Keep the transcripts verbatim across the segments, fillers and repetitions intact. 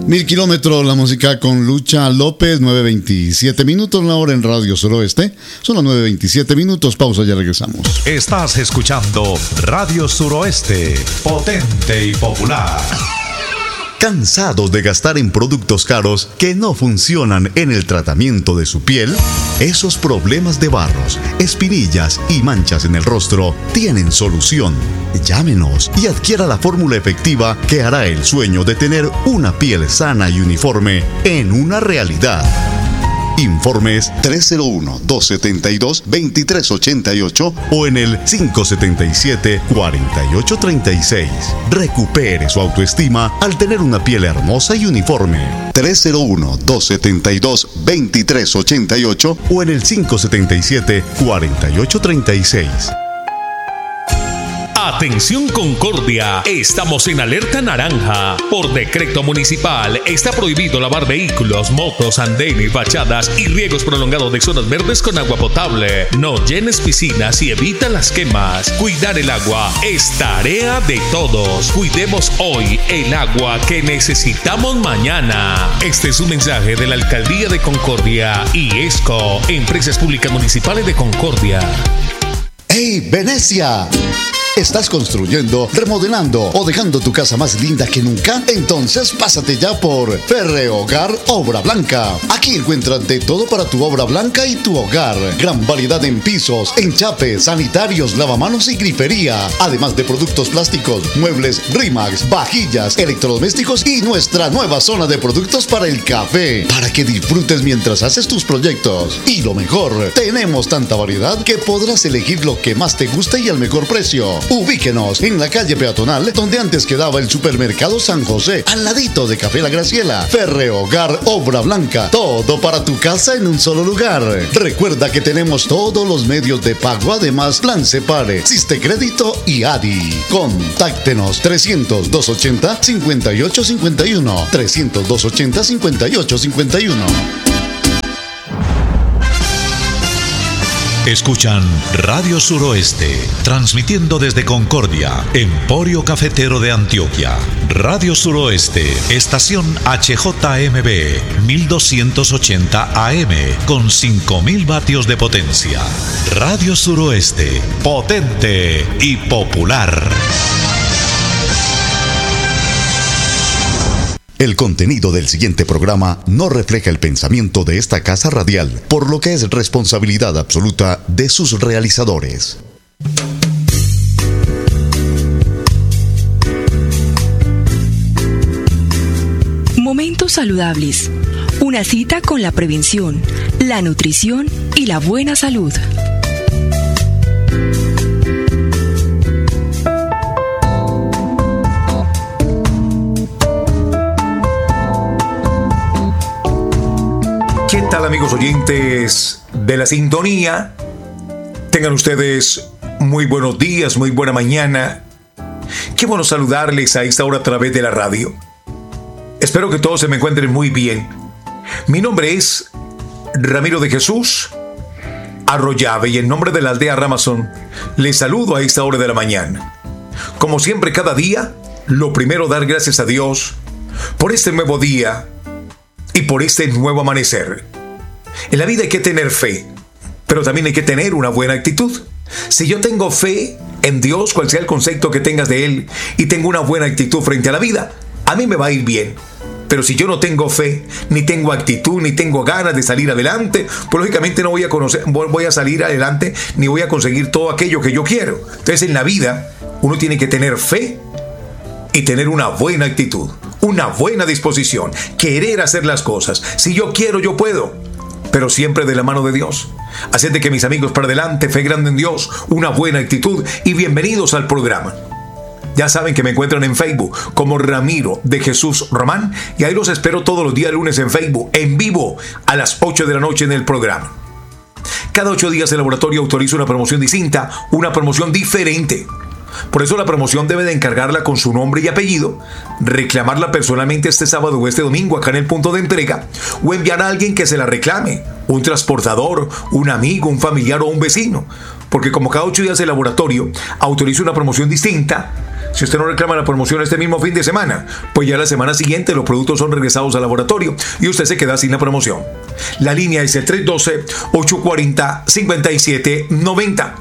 Mil kilómetros, la música con Lucha López, nueve veintisiete minutos la hora en Radio Suroeste. Son las nueve veintisiete minutos, pausa, ya regresamos. Estás escuchando Radio Suroeste, potente y popular. ¿Cansados de gastar en productos caros que no funcionan en el tratamiento de su piel? Esos problemas de barros, espinillas y manchas en el rostro tienen solución. Llámenos y adquiera la fórmula efectiva que hará el sueño de tener una piel sana y uniforme en una realidad. Informes tres cero uno, dos siete dos, dos tres ocho ocho o en el cinco siete siete, cuatro ocho tres seis. Recupere su autoestima al tener una piel hermosa y uniforme. tres cero uno, dos siete dos, dos tres ocho ocho o en el cinco siete siete, cuatro ocho tres seis. Atención Concordia, estamos en alerta naranja. Por decreto municipal está prohibido lavar vehículos, motos, andenes, fachadas y riegos prolongados de zonas verdes con agua potable. No llenes piscinas y evita las quemas. Cuidar el agua es tarea de todos. Cuidemos hoy el agua que necesitamos mañana. Este es un mensaje de la Alcaldía de Concordia y ESCO, Empresas Públicas Municipales de Concordia. ¡Hey, Venecia! ¿Estás construyendo, remodelando o dejando tu casa más linda que nunca? Entonces pásate ya por Ferrehogar Obra Blanca. Aquí encuentras de todo para tu obra blanca y tu hogar. Gran variedad en pisos, enchapes, sanitarios, lavamanos y grifería. Además de productos plásticos, muebles Rimax, vajillas, electrodomésticos y nuestra nueva zona de productos para el café. Para que disfrutes mientras haces tus proyectos. Y lo mejor, tenemos tanta variedad que podrás elegir lo que más te gusta y al mejor precio. Ubíquenos en la calle peatonal donde antes quedaba el supermercado San José, al ladito de Café La Graciela. Ferrehogar Obra Blanca, todo para tu casa en un solo lugar. Recuerda que tenemos todos los medios de pago, además Plan Separe, Siste Crédito y A D I. Contáctenos trescientos, doscientos ochenta, cincuenta y ocho cincuenta y uno, trescientos, doscientos ochenta, cincuenta y ocho cincuenta y uno. Escuchan Radio Suroeste, transmitiendo desde Concordia, Emporio Cafetero de Antioquia. Radio Suroeste, estación H J M B, mil doscientos ochenta A M, con cinco mil vatios de potencia. Radio Suroeste, potente y popular. El contenido del siguiente programa no refleja el pensamiento de esta casa radial, por lo que es responsabilidad absoluta de sus realizadores. Momentos saludables. Una cita con la prevención, la nutrición y la buena salud. ¿Qué tal, amigos oyentes de la sintonía? Tengan ustedes muy buenos días, muy buena mañana. Qué bueno saludarles a esta hora a través de la radio. Espero que todos se me encuentren muy bien. Mi nombre es Ramiro de Jesús Arroyave y en nombre de la aldea Ramazón les saludo a esta hora de la mañana. Como siempre, cada día, lo primero, dar gracias a Dios por este nuevo día y por este nuevo amanecer. En la vida hay que tener fe, pero también hay que tener una buena actitud. Si yo tengo fe en Dios, cual sea el concepto que tengas de Él, y tengo una buena actitud frente a la vida, a mí me va a ir bien. Pero si yo no tengo fe, ni tengo actitud, ni tengo ganas de salir adelante, pues lógicamente no voy a conocer, voy a salir adelante, ni voy a conseguir todo aquello que yo quiero. Entonces, en la vida, uno tiene que tener fe y tener una buena actitud, una buena disposición, querer hacer las cosas. Si yo quiero, yo puedo, pero siempre de la mano de Dios. Así es de que, mis amigos, para adelante, fe grande en Dios, una buena actitud y bienvenidos al programa. Ya saben que me encuentran en Facebook como Ramiro de Jesús Román y ahí los espero todos los días lunes en Facebook, en vivo, a las ocho de la noche en el programa. Cada ocho días el laboratorio autoriza una promoción distinta, una promoción diferente. Por eso la promoción debe de encargarla con su nombre y apellido, reclamarla personalmente este sábado o este domingo acá en el punto de entrega, o enviar a alguien que se la reclame, un transportador, un amigo, un familiar o un vecino. Porque como cada ocho días el laboratorio autoriza una promoción distinta, Si usted no reclama la promoción este mismo fin de semana, pues ya la semana siguiente los productos son regresados al laboratorio y usted se queda sin la promoción. La línea es el tres uno dos, ocho cuatro cero, cinco siete nueve cero.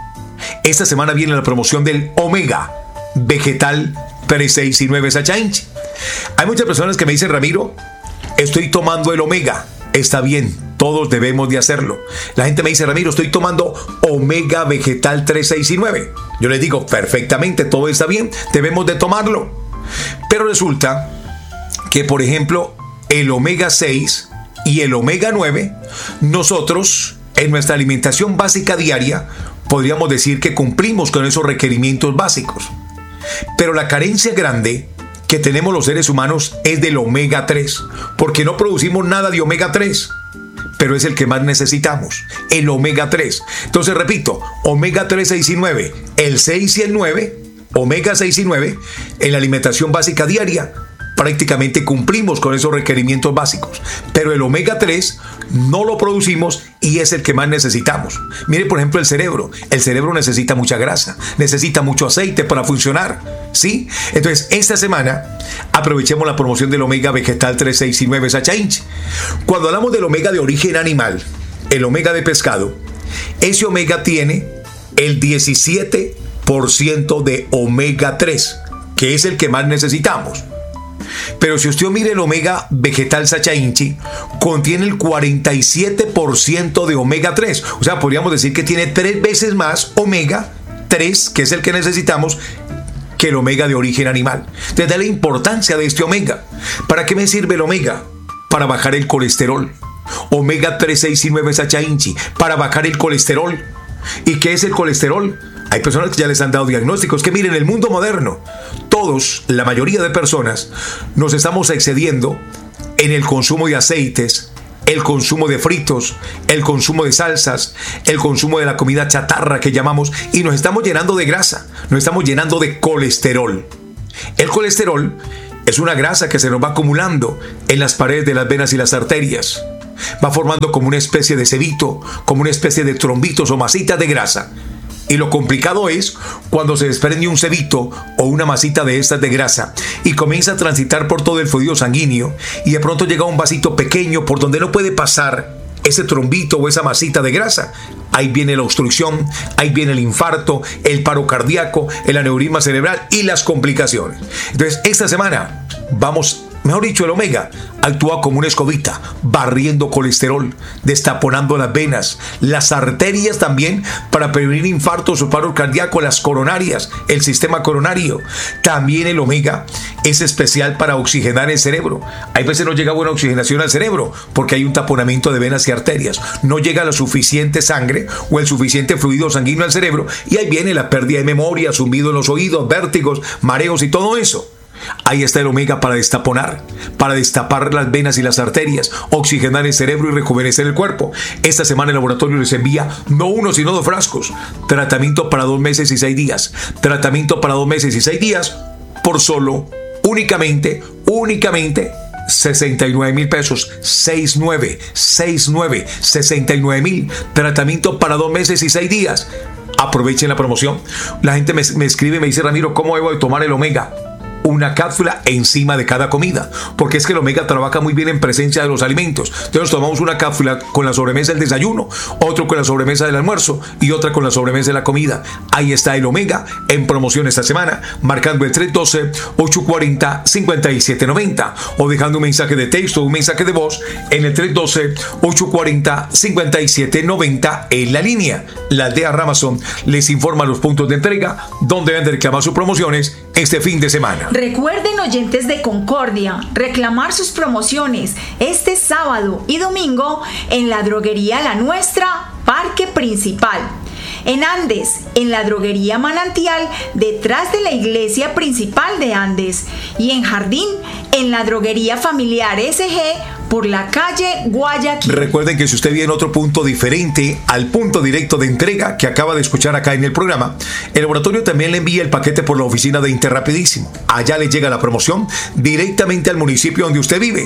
Esta semana viene la promoción del Omega Vegetal trescientos sesenta y nueve Sacha Inchi. Hay muchas personas que me dicen, Ramiro, estoy tomando el Omega. Está bien, todos debemos de hacerlo. La gente me dice, Ramiro, estoy tomando Omega Vegetal trescientos sesenta y nueve. Yo les digo, perfectamente, todo está bien, debemos de tomarlo. Pero resulta que, por ejemplo, el Omega seis y el Omega nueve, nosotros, en nuestra alimentación básica diaria, podríamos decir que cumplimos con esos requerimientos básicos. Pero la carencia grande que tenemos los seres humanos es del omega tres, porque no producimos nada de omega tres, pero es el que más necesitamos, el omega tres. Entonces repito, omega tres, seis y nueve, el seis y el nueve, omega seis y nueve, en la alimentación básica diaria prácticamente cumplimos con esos requerimientos básicos, pero el omega tres no lo producimos y es el que más necesitamos. Mire, por ejemplo, el cerebro. El cerebro necesita mucha grasa, necesita mucho aceite para funcionar, ¿sí? Entonces, esta semana aprovechemos la promoción del Omega Vegetal trescientos sesenta y nueve Sacha Inchi. Cuando hablamos del omega de origen animal, el omega de pescado, ese omega tiene el diecisiete por ciento de omega tres, que es el que más necesitamos. Pero si usted mira el Omega Vegetal Sacha Inchi, contiene el cuarenta y siete por ciento de omega tres. O sea, podríamos decir que tiene tres veces más omega tres, que es el que necesitamos, que el omega de origen animal. Entonces, da la importancia de este omega. ¿Para qué me sirve el omega? Para bajar el colesterol. Omega tres, seis y nueve Sacha Inchi, para bajar el colesterol. ¿Y qué es el colesterol? Hay personas que ya les han dado diagnósticos. Que miren, el mundo moderno, todos, la mayoría de personas, nos estamos excediendo en el consumo de aceites, el consumo de fritos, el consumo de salsas, el consumo de la comida chatarra que llamamos, y nos estamos llenando de grasa, nos estamos llenando de colesterol. El colesterol es una grasa que se nos va acumulando en las paredes de las venas y las arterias. Va formando como una especie de cebito, como una especie de trombitos o masitas de grasa. Y lo complicado es cuando se desprende un cebito o una masita de estas de grasa y comienza a transitar por todo el fluido sanguíneo y de pronto llega a un vasito pequeño por donde no puede pasar ese trombito o esa masita de grasa. Ahí viene la obstrucción, ahí viene el infarto, el paro cardíaco, el aneurisma cerebral y las complicaciones. Entonces, esta semana vamos, mejor dicho, el omega actúa como una escobita, barriendo colesterol, destaponando las venas, las arterias también, para prevenir infartos o paro cardíaco, las coronarias, el sistema coronario. También el omega es especial para oxigenar el cerebro. Hay veces no llega buena oxigenación al cerebro porque hay un taponamiento de venas y arterias. No llega la suficiente sangre o el suficiente fluido sanguíneo al cerebro y ahí viene la pérdida de memoria, zumbido en los oídos, vértigos, mareos y todo eso. Ahí está el omega para destaponar, para destapar las venas y las arterias, oxigenar el cerebro y rejuvenecer el cuerpo. Esta semana el laboratorio les envía no uno sino dos frascos. Tratamiento para dos meses y seis días. Tratamiento para dos meses y seis días por solo, únicamente, únicamente sesenta y nueve mil pesos. sesenta y nueve, sesenta y nueve, sesenta y nueve mil. Tratamiento para dos meses y seis días. Aprovechen la promoción. La gente me, me escribe y me dice, Ramiro, ¿cómo debo de tomar el omega? Una cápsula encima de cada comida, porque es que el omega trabaja muy bien en presencia de los alimentos. Entonces tomamos una cápsula con la sobremesa del desayuno, otro con la sobremesa del almuerzo y otra con la sobremesa de la comida. Ahí está el omega en promoción esta semana, marcando el tres uno dos, ocho cuatro cero, cinco siete nueve cero o dejando un mensaje de texto o un mensaje de voz en el tres uno dos, ocho cuatro cero, cinco siete nueve cero en la línea. La aldea Ramazón les informa los puntos de entrega donde deben de reclamar sus promociones este fin de semana. Recuerden, oyentes de Concordia, reclamar sus promociones este sábado y domingo en la droguería La Nuestra, Parque Principal. En Andes, en la droguería Manantial, detrás de la iglesia principal de Andes. Y en Jardín, en la droguería familiar S G, por la calle Guayaquil. Recuerden que si usted viene a otro punto diferente al punto directo de entrega que acaba de escuchar acá en el programa, el laboratorio también le envía el paquete por la oficina de Interrapidísimo. Allá le llega la promoción directamente al municipio donde usted vive.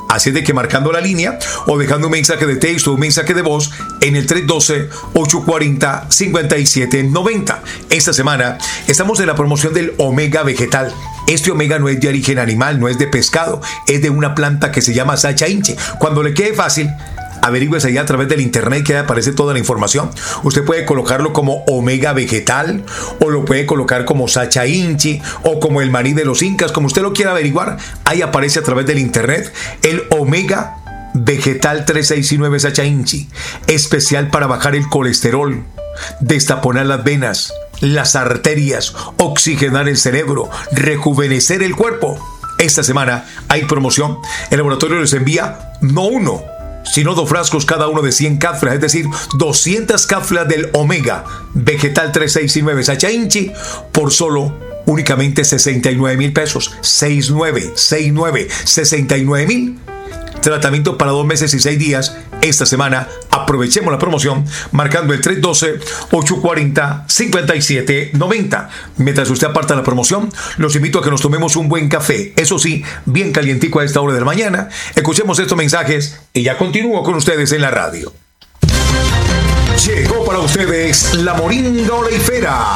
Así de que marcando la línea o dejando un mensaje de texto o un mensaje de voz en el tres uno dos, ocho cuatro cero, cinco siete nueve cero. Esta semana estamos en la promoción del omega vegetal. Este omega no es de origen animal, no es de pescado, es de una planta que se llama Sacha Inchi. Cuando le quede fácil, averígüese allá a través del internet que aparece toda la información. Usted puede colocarlo como omega vegetal o lo puede colocar como Sacha Inchi o como el maní de los incas, como usted lo quiera averiguar. Ahí aparece a través del internet el omega vegetal trescientos sesenta y nueve Sacha Inchi, especial para bajar el colesterol, destaponar las venas, las arterias, oxigenar el cerebro, rejuvenecer el cuerpo. Esta semana hay promoción. El laboratorio les envía no uno, sino dos frascos, cada uno de cien cápsulas, es decir, doscientas cápsulas del omega vegetal trescientos sesenta y nueve Sacha Inchi por solo únicamente sesenta y nueve mil pesos. sesenta y nueve, sesenta y nueve, sesenta y nueve mil. Tratamiento para dos meses y seis días. Esta semana aprovechemos la promoción marcando el tres uno dos, ocho cuatro cero, cinco siete nueve cero. Mientras usted aparta la promoción, los invito a que nos tomemos un buen café, eso sí, bien calientico a esta hora de la mañana. Escuchemos estos mensajes y ya continúo con ustedes en la radio. Llegó para ustedes la moringa oleifera,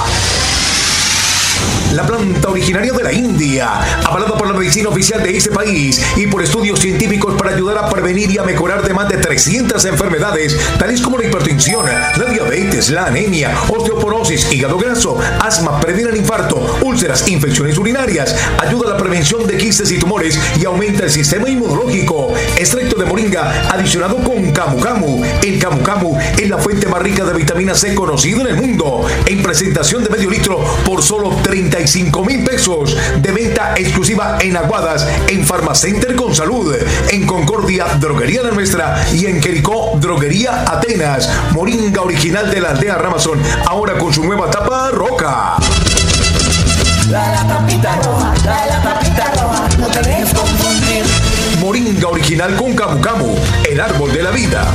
la planta originaria de la India, avalada por la medicina oficial de este país y por estudios científicos para ayudar a prevenir y a mejorar de más de trescientas enfermedades, tales como la hipertensión, la diabetes, la anemia, osteoporosis, hígado graso, asma, previene el infarto, úlceras, infecciones urinarias, ayuda a la prevención de quistes y tumores y aumenta el sistema inmunológico. Extracto de moringa adicionado con camu camu. El camu camu es la fuente más rica de vitamina C conocida en el mundo. En presentación de medio litro por solo treinta y cinco mil pesos, de venta exclusiva en Aguadas, en Farmacenter con Salud, en Concordia Droguería La Nuestra y en Jericó Droguería Atenas. Moringa original de la aldea Ramazón, ahora con su nueva tapa roja. La, la tapita roja, la, la tapita roja, no te dejes confundir. Moringa original con camu camu, el árbol de la vida.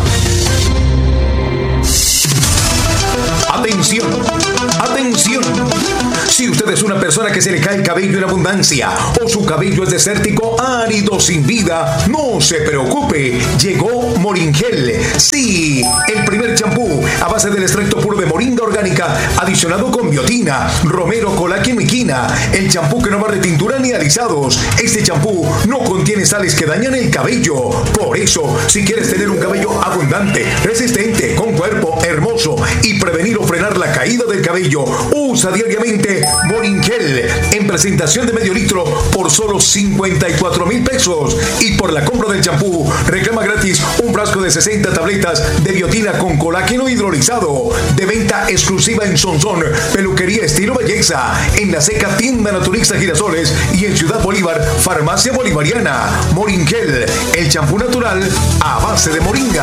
Atención, atención. Si usted es una persona que se le cae el cabello en abundancia o su cabello es desértico, árido, sin vida, no se preocupe. Llegó Moringel. Sí, el primer champú a base del extracto puro de moringa orgánica, adicionado con biotina, romero, colágeno y quina. El champú que no va de tintura ni alisados. Este champú no contiene sales que dañan el cabello. Por eso, si quieres tener un cabello abundante, resistente, con cuerpo hermoso y prevenir o frenar la caída del cabello, usa diariamente Moringel en presentación de medio litro por solo cincuenta y cuatro mil pesos. Y por la compra del champú, reclama gratis un frasco de sesenta tabletas de biotina con colágeno hidrolizado. De venta exclusiva en Sonsón, peluquería estilo belleza, en La Seca, tienda naturista Girasoles y en Ciudad Bolívar, farmacia bolivariana. Moringel, el champú natural a base de moringa.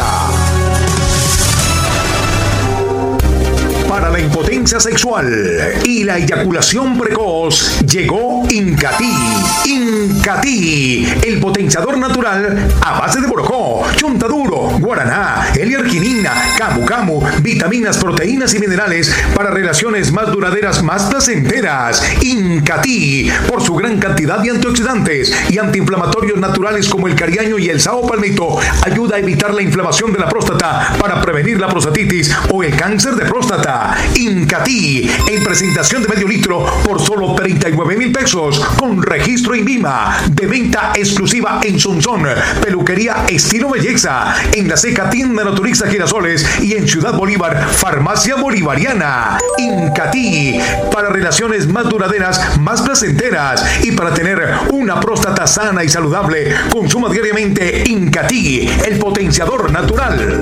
Para la impotencia sexual y la eyaculación precoz, llegó Incatí. Incatí, el potenciador natural a base de borojó, chontaduro, guaraná, L-arginina, camu camu, vitaminas, proteínas y minerales para relaciones más duraderas, más placenteras. Incatí, por su gran cantidad de antioxidantes y antiinflamatorios naturales como el cariaño y el sao palmito, ayuda a evitar la inflamación de la próstata para prevenir la prostatitis o el cáncer de próstata. Incatí, en presentación de medio litro por solo treinta y nueve mil pesos, con registro INVIMA, de venta exclusiva en Sonsón, peluquería estilo belleza, en La Seca, tienda naturista Girasoles y en Ciudad Bolívar, farmacia bolivariana. Incatí, para relaciones más duraderas, más placenteras y para tener una próstata sana y saludable, consuma diariamente Incatí, el potenciador natural.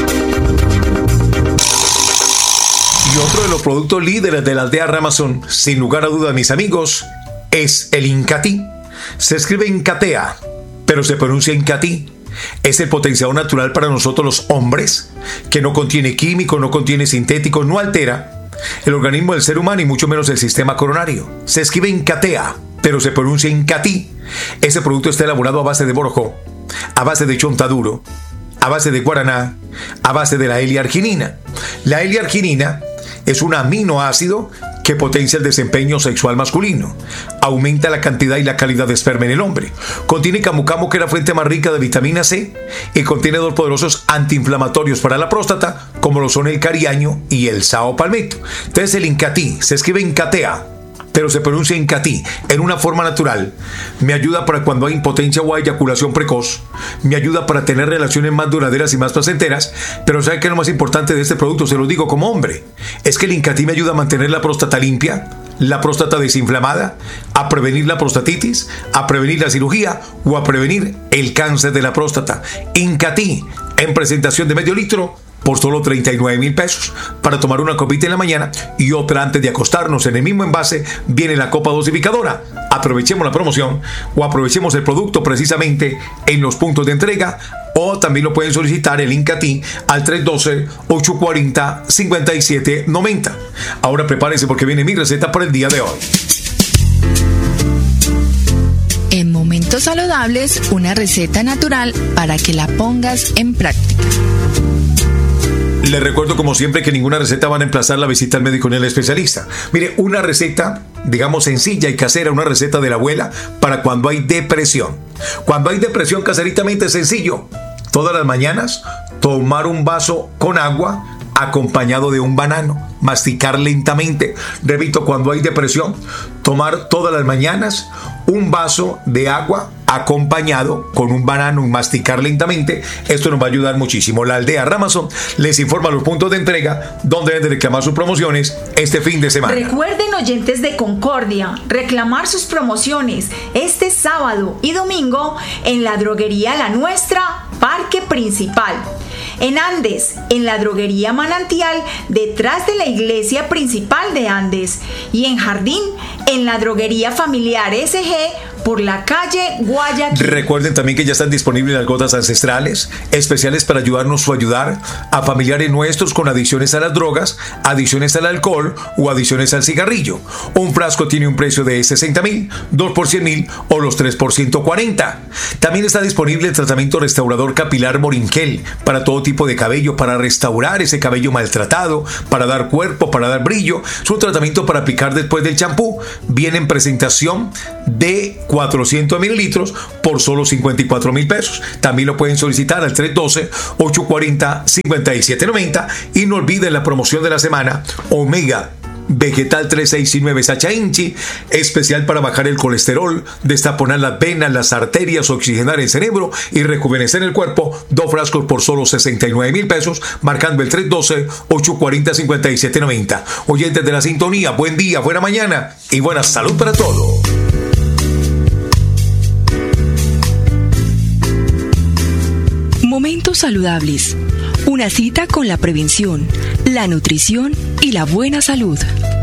Y otro de los productos líderes de la aldea Ramazón, sin lugar a dudas, mis amigos, es el Incatí. Se escribe Incatea, pero se pronuncia Incatí. Es el potenciador natural para nosotros los hombres, que no contiene químicos, no contiene sintéticos, no altera el organismo del ser humano y mucho menos el sistema coronario. Se escribe Incatea, pero se pronuncia Incatí. Ese producto está elaborado a base de borojó, a base de chontaduro, a base de guaraná, a base de la L-arginina. La L-arginina es un aminoácido que que potencia el desempeño sexual masculino. Aumenta la cantidad y la calidad de esperma en el hombre. Contiene camu camu, que es la fuente más rica de vitamina C, y contiene dos poderosos antiinflamatorios para la próstata, como lo son el cariaño y el sao palmetto. Entonces el Incatí se escribe Incatea, pero se pronuncia Incatí en una forma natural. Me ayuda para cuando hay impotencia o eyaculación precoz. Me ayuda para tener relaciones más duraderas y más placenteras. Pero ¿sabe qué es lo más importante de este producto? Se lo digo como hombre. Es que el Incatí me ayuda a mantener la próstata limpia, la próstata desinflamada, a prevenir la prostatitis, a prevenir la cirugía o a prevenir el cáncer de la próstata. Incatí, en presentación de medio litro, por solo treinta y nueve mil pesos, para tomar una copita en la mañana y otra antes de acostarnos. En el mismo envase viene la copa dosificadora. Aprovechemos la promoción o aprovechemos el producto precisamente en los puntos de entrega, o también lo pueden solicitar el Incatí al tres uno dos, ocho cuatro cero, cinco siete nueve cero. Ahora prepárense porque viene mi receta para el día de hoy. En Momentos Saludables, una receta natural para que la pongas en práctica. Les recuerdo, como siempre, que ninguna receta van a emplazar la visita al médico ni al especialista. Mire, una receta, digamos, sencilla y casera, una receta de la abuela para cuando hay depresión. Cuando hay depresión, caseritamente sencillo. Todas las mañanas, tomar un vaso con agua acompañado de un banano. Masticar lentamente. Repito, cuando hay depresión, tomar todas las mañanas un vaso de agua acompañado con un banano y masticar lentamente. Esto nos va a ayudar muchísimo. La Aldea Ramazón les informa los puntos de entrega donde deben de reclamar sus promociones este fin de semana. Recuerden, oyentes de Concordia, reclamar sus promociones este sábado y domingo en la droguería La Nuestra, Parque Principal. En Andes, en la droguería Manantial, detrás de la iglesia principal de Andes. Y en Jardín, en la droguería familiar S G, por la calle Guayaquil. Recuerden también que ya están disponibles las gotas ancestrales, especiales para ayudarnos o ayudar a familiares nuestros con adicciones a las drogas, adicciones al alcohol o adicciones al cigarrillo. Un frasco tiene un precio de sesenta mil, dos por cien mil o los tres por ciento cuarenta. También está disponible el tratamiento restaurador capilar Morinquel para todo tipo de cabello, para restaurar ese cabello maltratado, para dar cuerpo, para dar brillo. Es un tratamiento para aplicar después del champú. Viene en presentación de cuatrocientos mililitros por solo cincuenta y cuatro mil pesos. También lo pueden solicitar al tres uno dos, ocho cuatro cero, cinco siete nueve cero. Y no olviden la promoción de la semana, Omega Vegetal trescientos sesenta y nueve Sacha Inchi, especial para bajar el colesterol, destaponar las venas, las arterias, oxigenar el cerebro y rejuvenecer el cuerpo. Dos frascos por solo sesenta y nueve mil pesos, marcando el tres uno dos, ocho cuatro cero, cinco siete nueve cero. Oyentes de la sintonía, buen día, buena mañana y buena salud para todos. Momentos Saludables. Una cita con la prevención, la nutrición y la buena salud.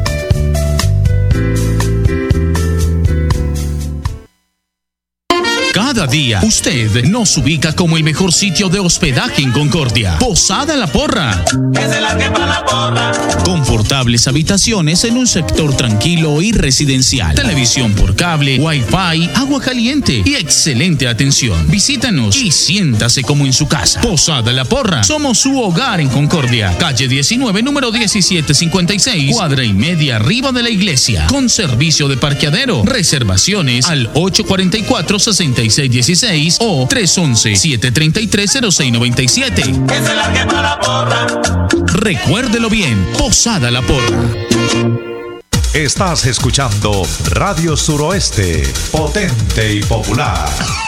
Cada día usted nos ubica como el mejor sitio de hospedaje en Concordia. Posada La Porra. Que se largue pa' la porra. Confortables habitaciones en un sector tranquilo y residencial. Televisión por cable, wifi, agua caliente y excelente atención. Visítanos y siéntase como en su casa. Posada La Porra. Somos su hogar en Concordia. Calle diecinueve, número diecisiete cincuenta y seis. Cuadra y media arriba de la iglesia. Con servicio de parqueadero. Reservaciones al ocho cuatro cuatro, seis seis uno seis o tres uno uno, siete tres tres, cero seis nueve siete. Que se largue pa' la porra. Recuérdelo bien, Posada La Porra. Estás escuchando Radio Suroeste, potente y popular.